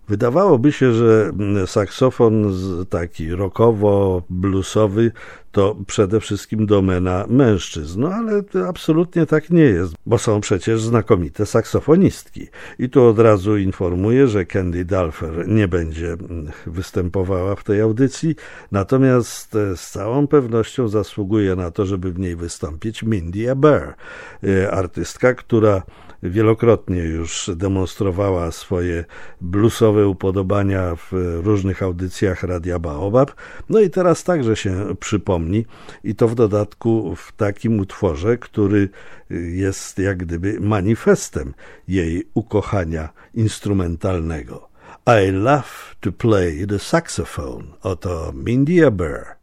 Wydawałoby się, że saksofon taki rockowo-bluesowy to przede wszystkim domena mężczyzn, no ale to absolutnie tak nie jest, bo są przecież znakomite saksofonistki. I tu od razu informuję, że Candy Dulfer nie będzie występowała w tej audycji, natomiast z całą pewnością zasługuje na to, żeby w niej wystąpić Mindy Aber, artystka, która wielokrotnie już demonstrowała swoje bluesowe upodobania w różnych audycjach Radia Baobab. No i teraz także się przypomni i to w dodatku w takim utworze, który jest jak gdyby manifestem jej ukochania instrumentalnego. I love to play the saxophone. Oto Mindy Aber.